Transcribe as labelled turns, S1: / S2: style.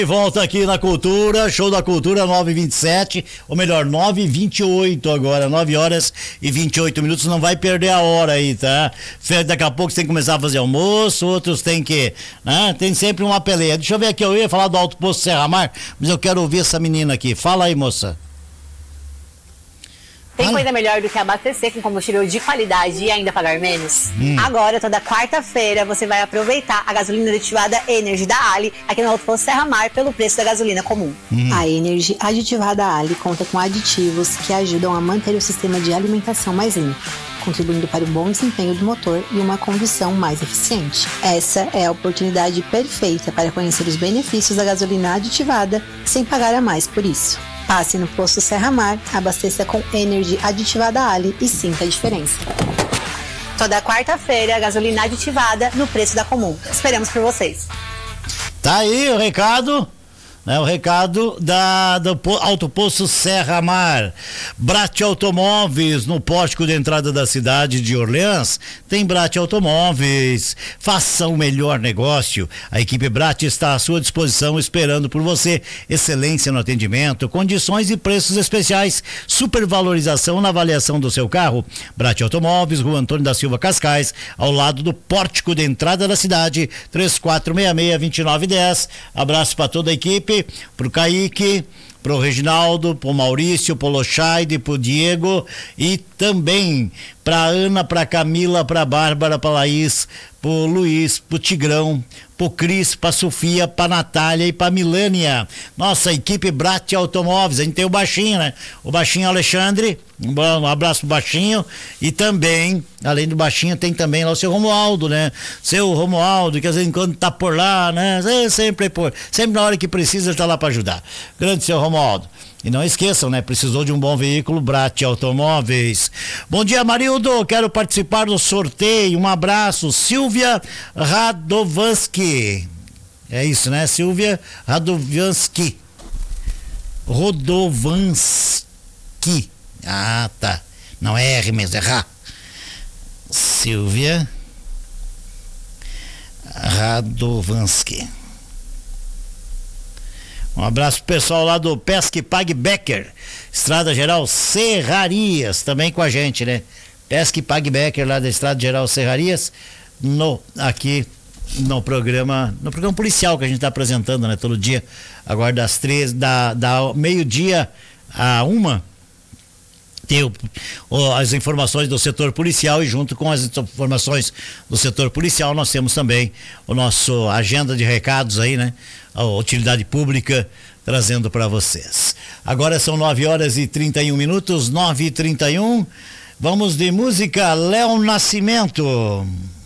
S1: Volta aqui na Cultura, show da Cultura 9h27, ou melhor, 9h28 agora, 9 horas e 28 minutos, não vai perder a hora aí, tá? Daqui a pouco você tem que começar a fazer almoço, outros tem que, né? Tem sempre uma peleia. Deixa eu ver aqui, eu ia falar do Alto Posto Serra Mar, mas eu quero ouvir essa menina aqui. Fala aí, moça.
S2: Tem coisa melhor do que abastecer com combustível de qualidade e ainda pagar menos? Agora, toda quarta-feira, você vai aproveitar a gasolina aditivada Energy da Ali aqui no Alto Posto Serra Mar pelo preço da gasolina comum.
S3: A Energy aditivada Ali conta com aditivos que ajudam a manter o sistema de alimentação mais limpo, contribuindo para o bom desempenho do motor e uma condução mais eficiente. Essa é a oportunidade perfeita para conhecer os benefícios da gasolina aditivada sem pagar a mais por isso. Passe no posto Serra Mar, abasteça com Energy aditivada Ali e sinta a diferença.
S2: Toda quarta-feira, gasolina aditivada no preço da comum. Esperamos por vocês.
S1: Tá aí o recado. O recado do Alto Posto Serra Mar. Brat Automóveis, no pórtico de entrada da cidade de Orleans, tem Brat Automóveis. Faça o melhor negócio. A equipe Brat está à sua disposição esperando por você. Excelência no atendimento, condições e preços especiais, supervalorização na avaliação do seu carro. Brat Automóveis, Rua Antônio da Silva Cascais, ao lado do pórtico de entrada da cidade, 3466-2910. Abraço para toda a equipe. Pro Kaique, pro Reginaldo, pro Maurício, pro Lochaide, pro Diego e também pra Ana, pra Camila, pra Bárbara, pra Laís, pro Luiz, pro Tigrão, pro Cris, pra Sofia, pra Natália e pra Milânia. Nossa equipe Brat Automóveis. A gente tem o Baixinho, né? O Baixinho Alexandre, um abraço pro Baixinho. E também, além do Baixinho, tem também lá o seu Romualdo, né? Seu Romualdo, que às vezes quando tá por lá, né? Sempre na hora que precisa ele tá lá pra ajudar. Grande seu Romualdo. E não esqueçam, né? Precisou de um bom veículo, Brat Automóveis. Bom dia, Marildo. Quero participar do sorteio. Um abraço. Silvia Radovanski. É isso, né? Silvia Radovanski. Ah, tá. Não é R mesmo, é Rá. Silvia Radovanski. Um abraço pro pessoal lá do Pesque Pague Becker, Estrada Geral Serrarias, também com a gente, né? Pesque Pague Becker lá da Estrada Geral Serrarias, aqui no programa policial que a gente está apresentando, né? Todo dia, agora das 3, da meio-dia a 1, tem as informações do setor policial, e junto com as informações do setor policial nós temos também o nosso agenda de recados aí, né? A utilidade pública trazendo para vocês. Agora são 9 horas e 31 minutos, 9h31. Vamos de música, Léo Nascimento.